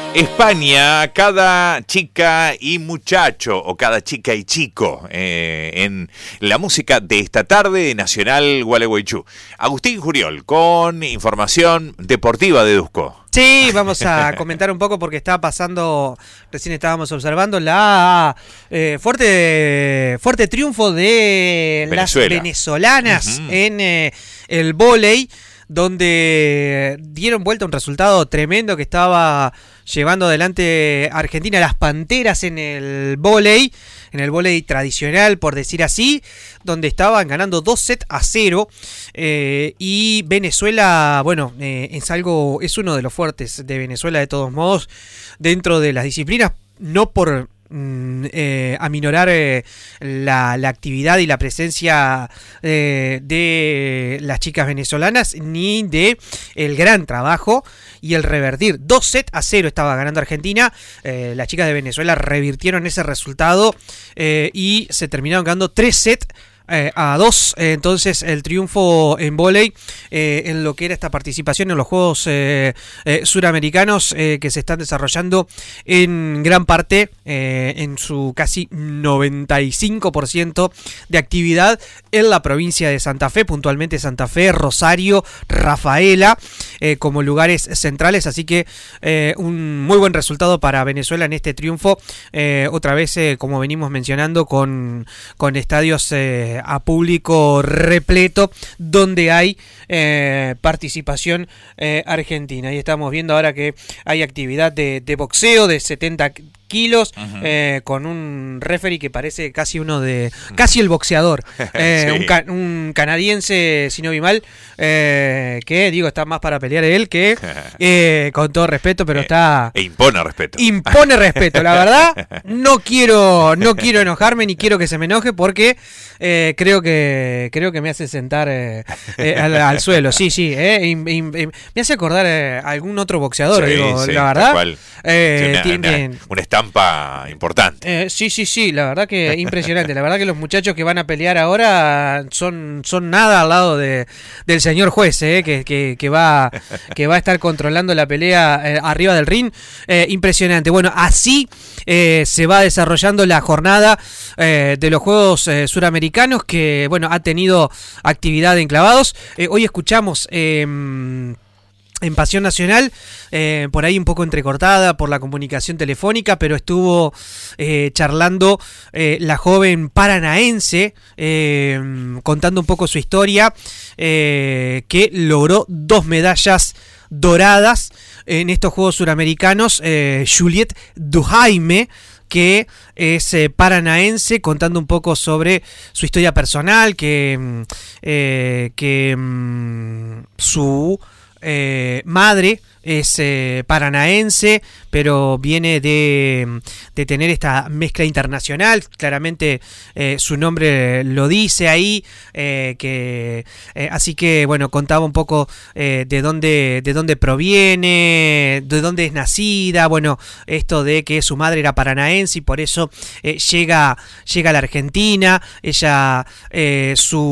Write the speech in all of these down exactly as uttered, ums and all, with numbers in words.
España, cada chica y muchacho, o cada chica y chico, eh, en la música de esta tarde, Nacional Gualeguaychú. Agustín Juriol, con información deportiva de Dusco. Sí, vamos a comentar un poco porque estaba pasando, recién estábamos observando la eh, fuerte fuerte triunfo de Venezuela. Las venezolanas uh-huh. en eh, el vóley, donde dieron vuelta un resultado tremendo que estaba llevando adelante Argentina, las Panteras en el vóley, en el vóley tradicional, por decir así, donde estaban ganando dos sets a cero, eh, y Venezuela, bueno, eh, es algo, es uno de los fuertes de Venezuela de todos modos, dentro de las disciplinas, no por Eh, aminorar eh, la, la actividad y la presencia eh, de las chicas venezolanas, ni de el gran trabajo y el revertir. Dos sets a cero estaba ganando Argentina, eh, las chicas de Venezuela revirtieron ese resultado eh, y se terminaron ganando tres sets Eh, a dos, eh, entonces el triunfo en vóley eh, en lo que era esta participación en los Juegos eh, eh, Suramericanos eh, que se están desarrollando en gran parte, eh, en su casi noventa y cinco por ciento de actividad en la provincia de Santa Fe, puntualmente Santa Fe, Rosario, Rafaela, eh, como lugares centrales, así que eh, un muy buen resultado para Venezuela en este triunfo, eh, otra vez eh, como venimos mencionando, con, con estadios eh, a público repleto, donde hay eh, participación eh, argentina. Y estamos viendo ahora que hay actividad de, de boxeo de setenta kilos, uh-huh. eh, con un referee que parece casi uno de casi el boxeador, eh, sí. un, ca- un canadiense, si no vi mal, eh, que digo, está más para pelear él que eh, con todo respeto, pero está e impone respeto impone respeto, la verdad. No quiero no quiero enojarme, ni quiero que se me enoje, porque eh, creo que creo que me hace sentar eh, eh, al, al suelo, sí, sí, eh, im, im, im, me hace acordar eh, a algún otro boxeador, sí, digo, sí, la verdad, eh, sí, una, tiene, una, una estampa importante. Eh, sí, sí, sí, la verdad que impresionante. La verdad que los muchachos que van a pelear ahora son, son nada al lado de, del señor juez, eh, que, que, que, va, que va a estar controlando la pelea eh, arriba del ring. Eh, impresionante. Bueno, así eh, se va desarrollando la jornada eh, de los Juegos eh, Suramericanos, que bueno, ha tenido actividad en clavados. Eh, hoy escuchamos Eh, en Pasión Nacional, eh, por ahí un poco entrecortada por la comunicación telefónica, pero estuvo eh, charlando eh, la joven paranaense, eh, contando un poco su historia, eh, que logró dos medallas doradas en estos Juegos Suramericanos, eh, Juliette Duhaime, que es eh, paranaense, contando un poco sobre su historia personal, que, eh, que mm, su Eh, madre es eh, paranaense, pero viene de, de tener esta mezcla internacional. Claramente eh, su nombre lo dice ahí, eh, que eh, así que bueno, contaba un poco eh, de dónde de dónde proviene, de dónde es nacida, bueno, esto de que su madre era paranaense y por eso eh, llega llega a la Argentina. Ella eh,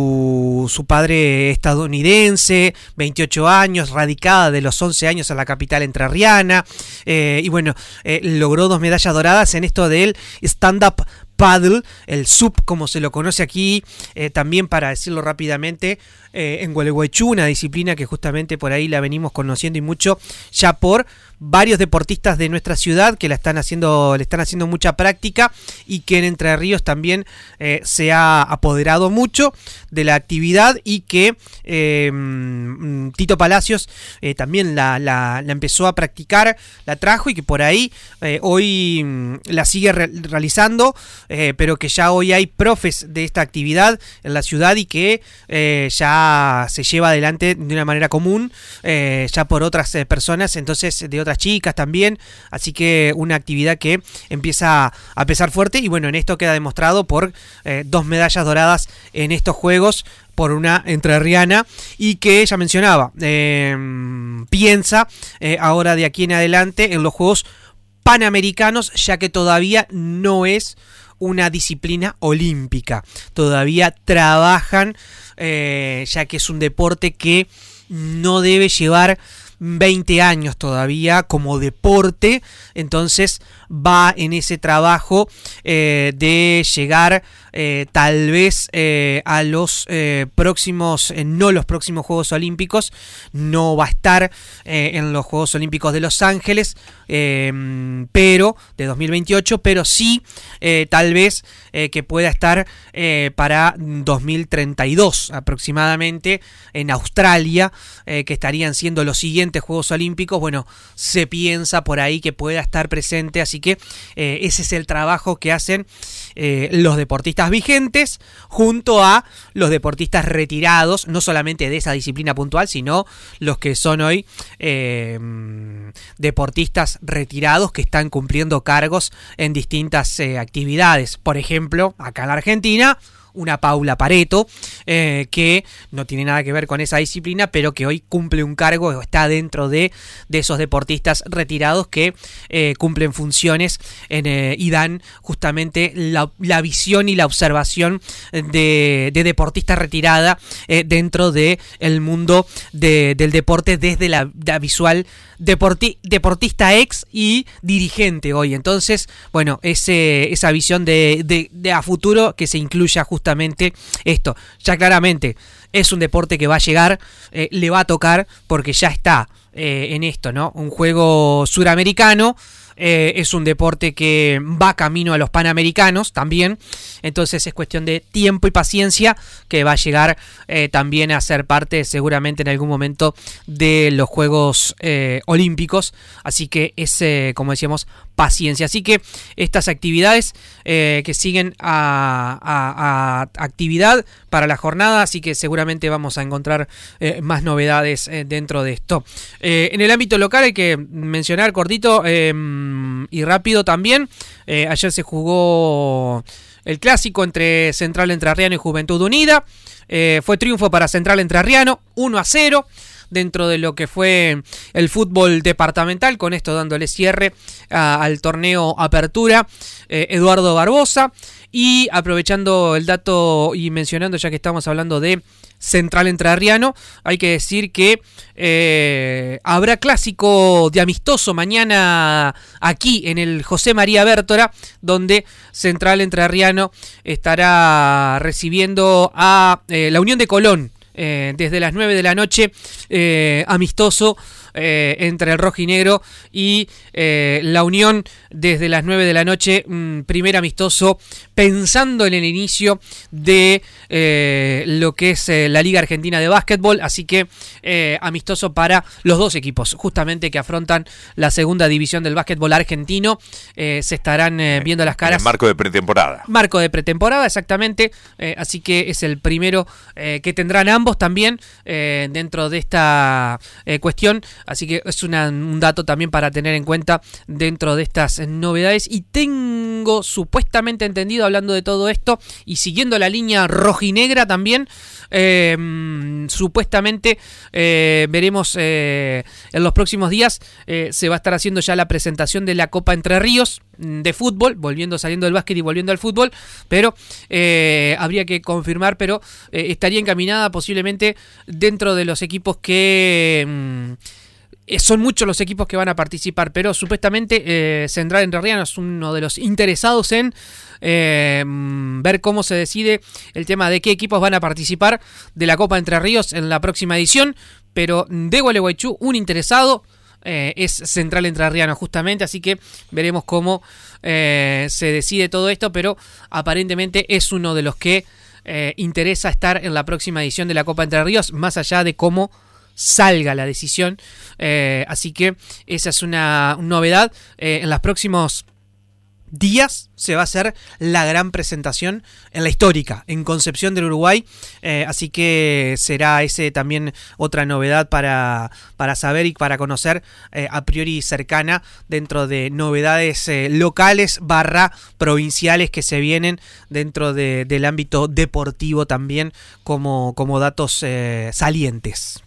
su su padre estadounidense, veintiocho años, radicada de los once años a la capital entrerriana, eh, y bueno, eh, logró dos medallas doradas en esto del stand-up paddle, el S U P como se lo conoce aquí, eh, también para decirlo rápidamente, eh, en Gualeguaychú, una disciplina que justamente por ahí la venimos conociendo y mucho ya por varios deportistas de nuestra ciudad que la están haciendo, le están haciendo mucha práctica, y que en Entre Ríos también eh, se ha apoderado mucho de la actividad, y que eh, Tito Palacios eh, también la, la, la empezó a practicar, la trajo, y que por ahí eh, hoy la sigue re- realizando, eh, pero que ya hoy hay profes de esta actividad en la ciudad, y que eh, ya se lleva adelante de una manera común, eh, ya por otras eh, personas, entonces de otras chicas también, así que una actividad que empieza a pesar fuerte, y bueno, en esto queda demostrado por eh, dos medallas doradas en estos Juegos, por una entrerriana, y que ella mencionaba, eh, piensa eh, ahora de aquí en adelante en los Juegos Panamericanos, ya que todavía no es una disciplina olímpica, todavía trabajan, eh, ya que es un deporte que no debe llevar veinte años todavía como deporte, entonces va en ese trabajo eh, de llegar eh, tal vez eh, a los eh, próximos, eh, no los próximos Juegos Olímpicos, no va a estar eh, en los Juegos Olímpicos de Los Ángeles, eh, pero de dos mil veintiocho, pero sí eh, tal vez eh, que pueda estar eh, para dos mil treinta y dos aproximadamente en Australia, eh, que estarían siendo los siguientes Juegos Olímpicos. Bueno, se piensa por ahí que pueda estar presente, así que eh, ese es el trabajo que hacen eh, los deportistas vigentes junto a los deportistas retirados, no solamente de esa disciplina puntual, sino los que son hoy eh, deportistas retirados que están cumpliendo cargos en distintas eh, actividades. Por ejemplo, acá en la Argentina, una Paula Pareto, eh, que no tiene nada que ver con esa disciplina, pero que hoy cumple un cargo, está dentro de, de esos deportistas retirados que eh, cumplen funciones en, eh, y dan justamente la, la visión y la observación de, de deportista retirada eh, dentro del de mundo de, del deporte desde la, la visual deporti, deportista ex y dirigente hoy. Entonces, bueno, ese, esa visión de, de, de a futuro que se incluya justamente esto. Ya claramente es un deporte que va a llegar, eh, le va a tocar porque ya está eh, en esto, ¿no? Un juego suramericano. Eh, es un deporte que va camino a los panamericanos también, entonces es cuestión de tiempo y paciencia que va a llegar eh, también a ser parte seguramente en algún momento de los Juegos eh, Olímpicos, así que es, eh, como decíamos, paciencia. Así que estas actividades eh, que siguen a, a, a actividad para la jornada, así que seguramente vamos a encontrar eh, más novedades eh, dentro de esto. Eh, en el ámbito local hay que mencionar cortito eh, y rápido también, eh, ayer se jugó el clásico entre Central Entrerriano y Juventud Unida, eh, fue triunfo para Central Entrerriano, uno a cero. Dentro de lo que fue el fútbol departamental, con esto dándole cierre a, al torneo Apertura, eh, Eduardo Barbosa. Y aprovechando el dato y mencionando, ya que estamos hablando de Central Entrerriano, hay que decir que eh, habrá clásico de amistoso mañana aquí en el José María Bértora, donde Central Entrerriano estará recibiendo a eh, la Unión de Colón. Eh, desde las nueve de la noche, eh, amistoso eh, entre el rojinegro y eh, la Unión desde las nueve de la noche, mmm, primer amistoso pensando en el inicio de eh, lo que es eh, la Liga Argentina de Básquetbol, así que eh, amistoso para los dos equipos justamente que afrontan la segunda división del básquetbol argentino, eh, se estarán eh, viendo las caras. En marco de pretemporada. Marco de pretemporada, exactamente, eh, así que es el primero eh, que tendrán ambos también eh, dentro de esta eh, cuestión, así que es una, un dato también para tener en cuenta dentro de estas novedades. Y tengo supuestamente entendido, hablando de todo esto y siguiendo la línea rojinegra también, eh, supuestamente eh, veremos eh, en los próximos días eh, se va a estar haciendo ya la presentación de la Copa Entre Ríos de fútbol, volviendo, saliendo del básquet y volviendo al fútbol, pero eh, habría que confirmar, pero eh, estaría encaminada posiblemente dentro de los equipos que mmm, son muchos los equipos que van a participar, pero supuestamente eh, Central Entrerriano es uno de los interesados en eh, ver cómo se decide el tema de qué equipos van a participar de la Copa Entre Ríos en la próxima edición, pero de Gualeguaychú un interesado eh, es Central Entrerriano justamente, así que veremos cómo eh, se decide todo esto, pero aparentemente es uno de los que eh, interesa estar en la próxima edición de la Copa Entre Ríos, más allá de cómo salga la decisión, eh, así que esa es una novedad. Eh, en los próximos días se va a hacer la gran presentación en la histórica, en Concepción del Uruguay, eh, así que será ese también otra novedad para, para saber y para conocer eh, a priori cercana dentro de novedades eh, locales barra provinciales que se vienen dentro de, del ámbito deportivo también como, como datos eh, salientes.